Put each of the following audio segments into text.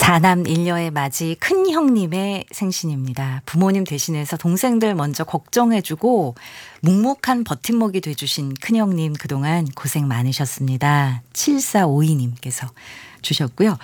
4남 1녀의 맞이 큰 형님의 생신입니다. 부모님 대신해서 동생들 먼저 걱정해주고 묵묵한 버팀목이 돼주신 큰 형님 그동안 고생 많으셨습니다. 7452님께서 주셨고요.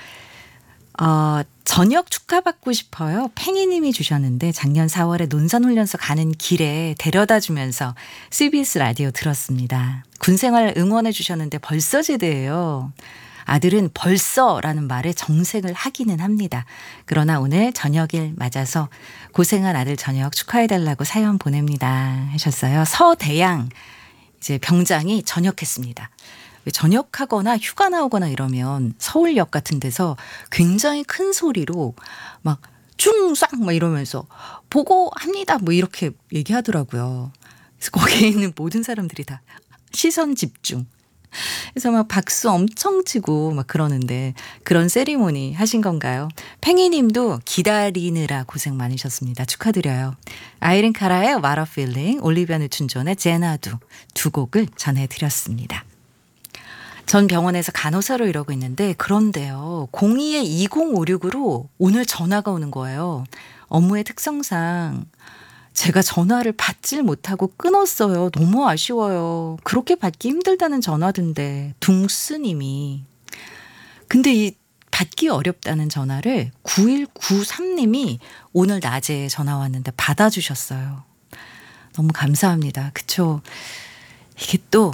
저녁 축하받고 싶어요. 팽이님이 주셨는데 작년 4월에 논산훈련소 가는 길에 데려다 주면서 CBS 라디오 들었습니다. 군생활 응원해 주셨는데 벌써 제대예요. 아들은 벌써라는 말에 정색을 하기는 합니다. 그러나 오늘 저녁일 맞아서 고생한 아들 저녁 축하해달라고 사연 보냅니다 하셨어요. 서대양 이제 병장이 전역했습니다. 전역하거나 휴가 나오거나 이러면 서울역 같은 데서 굉장히 큰 소리로 막 중상 막 이러면서 보고합니다 뭐 이렇게 얘기하더라고요. 그래서 거기에 있는 모든 사람들이 다 시선 집중. 그래서 막 박수 엄청 치고 막 그러는데 그런 세리머니 하신 건가요? 팽이님도 기다리느라 고생 많으셨습니다. 축하드려요. 아이린 카라의 What a Feeling, 올리비아 뉴튼 존의 제나두 두 곡을 전해드렸습니다. 전 병원에서 간호사로 일하고 있는데 그런데요. 02-2056으로 오늘 전화가 오는 거예요. 업무의 특성상 제가 전화를 받질 못하고 끊었어요. 너무 아쉬워요. 그렇게 받기 힘들다는 전화던데 둥스님이. 근데 이 받기 어렵다는 전화를 9193님이 오늘 낮에 전화 왔는데 받아주셨어요. 너무 감사합니다. 그쵸? 이게 또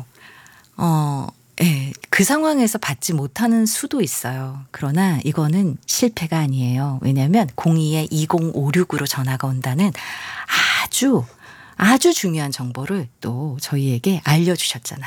그 상황에서 받지 못하는 수도 있어요. 그러나 이거는 실패가 아니에요. 왜냐하면 02-2056으로 전화가 온다는 아주 중요한 정보를 또 저희에게 알려주셨잖아요.